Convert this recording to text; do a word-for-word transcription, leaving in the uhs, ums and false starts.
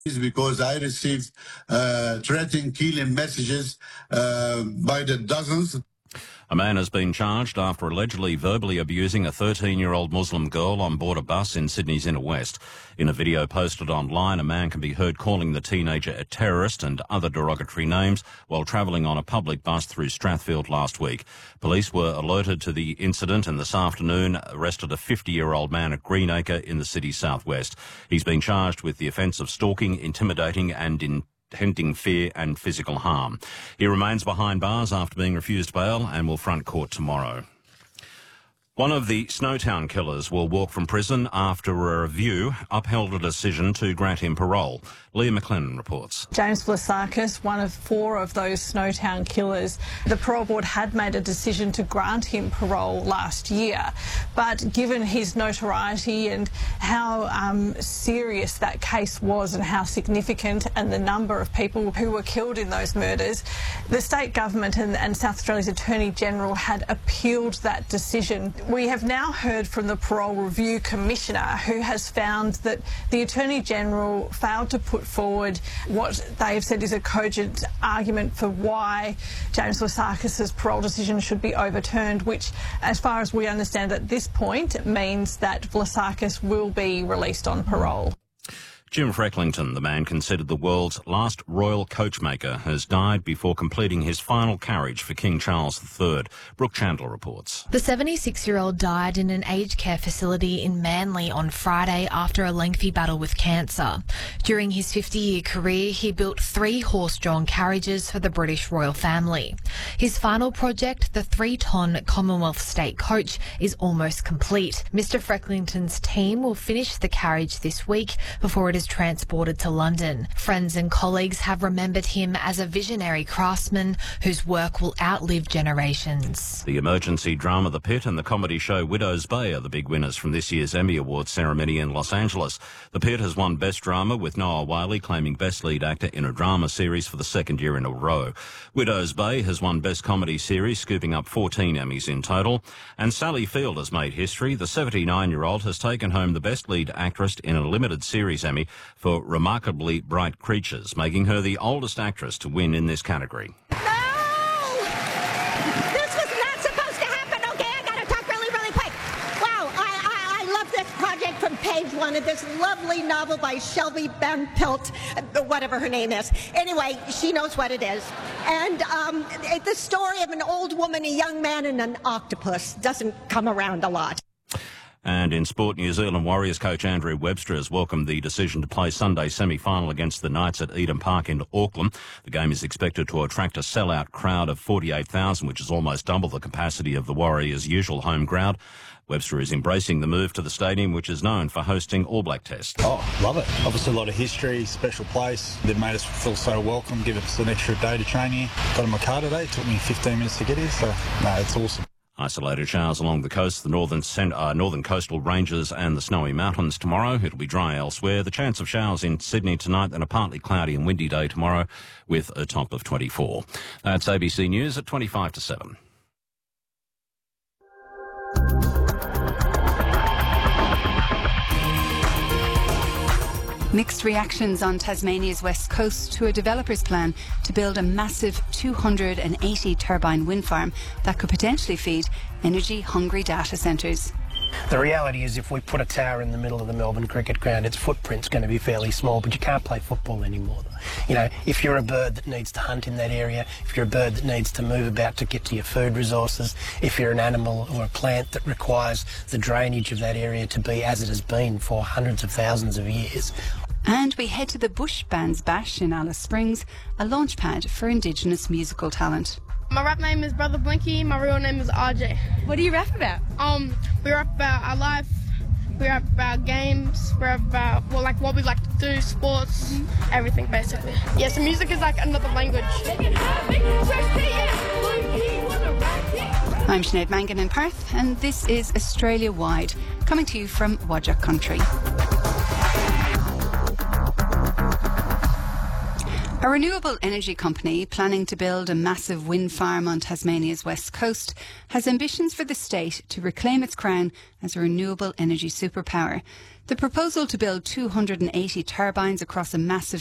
Because I received uh, threatening killing messages uh, by the dozens. A man has been charged after allegedly verbally abusing a thirteen-year-old Muslim girl on board a bus in Sydney's inner west. In a video posted online, a man can be heard calling the teenager a terrorist and other derogatory names while travelling on a public bus through Strathfield last week. Police were alerted to the incident and this afternoon arrested a fifty-year-old man at Greenacre in the city's southwest. He's been charged with the offence of stalking, intimidating and in intending fear and physical harm. He remains behind bars after being refused bail and will front court tomorrow. One of the Snowtown killers will walk from prison after a review upheld a decision to grant him parole. Leah McLennan reports. James Vlasakis, one of four of those Snowtown killers, the parole board had made a decision to grant him parole last year. But given his notoriety and how um, serious that case was and how significant and the number of people who were killed in those murders, the state government and, and South Australia's Attorney General had appealed that decision. We have now heard from the Parole Review Commissioner, who has found that the Attorney General failed to put forward what they have said is a cogent argument for why James Vlasakis' parole decision should be overturned, which, as far as we understand at this point, means that Vlasakis will be released on parole. Jim Frecklington, the man considered the world's last royal coachmaker, has died before completing his final carriage for King Charles the Third. Brooke Chandler reports. The seventy-six-year-old died in an aged care facility in Manly on Friday after a lengthy battle with cancer. During his fifty-year career, he built three horse-drawn carriages for the British royal family. His final project, the three-ton Commonwealth State Coach, is almost complete. Mister Frecklington's team will finish the carriage this week before it is transported to London. Friends and colleagues have remembered him as a visionary craftsman whose work will outlive generations. The emergency drama The Pit and the comedy show Widow's Bay are the big winners from this year's Emmy Awards ceremony in Los Angeles. The Pit has won Best Drama, with Noah Wyle claiming Best Lead Actor in a Drama Series for the second year in a row. Widow's Bay has won Best Comedy Series, scooping up fourteen Emmys in total. And Sally Field has made history. The seventy-nine-year-old has taken home the Best Lead Actress in a limited series Emmy for Remarkably Bright Creatures, making her the oldest actress to win in this category. No! This was not supposed to happen. Okay, I gotta talk really, really quick. Wow, I, I, I love this project from page one of this lovely novel by Shelby Van Pelt, uh, whatever her name is. Anyway, she knows what it is. And um, it, the story of an old woman, a young man, and an octopus doesn't come around a lot. And in sport, New Zealand Warriors coach Andrew Webster has welcomed the decision to play Sunday's semi-final against the Knights at Eden Park in Auckland. The game is expected to attract a sellout crowd of forty-eight thousand, which is almost double the capacity of the Warriors' usual home crowd. Webster is embracing the move to the stadium, which is known for hosting All Black tests. Oh, love it. Obviously a lot of history, special place. They've made us feel so welcome, give us an extra day to train here. Got in my car today. It took me fifteen minutes to get here, so no, it's awesome. Isolated showers along the coast, the northern cent- uh, northern coastal ranges and the Snowy Mountains tomorrow. It'll be dry elsewhere. The chance of showers in Sydney tonight and a partly cloudy and windy day tomorrow with a top of twenty-four. That's A B C News at twenty-five to seven. Mixed reactions on Tasmania's west coast to a developer's plan to build a massive two hundred eighty turbine wind farm that could potentially feed energy-hungry data centres. The reality is if we put a tower in the middle of the Melbourne cricket ground, its footprint's going to be fairly small, but you can't play football anymore. You know, if you're a bird that needs to hunt in that area, if you're a bird that needs to move about to get to your food resources, if you're an animal or a plant that requires the drainage of that area to be as it has been for hundreds of thousands of years. And we head to the Bush Bands Bash in Alice Springs, a launchpad for Indigenous musical talent. My rap name is Brother Blinky. My real name is R J. What do you rap about? Um, we rap about our life. We rap about games. We rap about well, like what we like to do, sports, mm-hmm. everything basically. Yeah, so music is like another language. I'm Sinead Mangan in Perth, and this is Australia Wide, coming to you from Whadjuk Country. A renewable energy company planning to build a massive wind farm on Tasmania's west coast has ambitions for the state to reclaim its crown as a renewable energy superpower. The proposal to build two hundred eighty turbines across a massive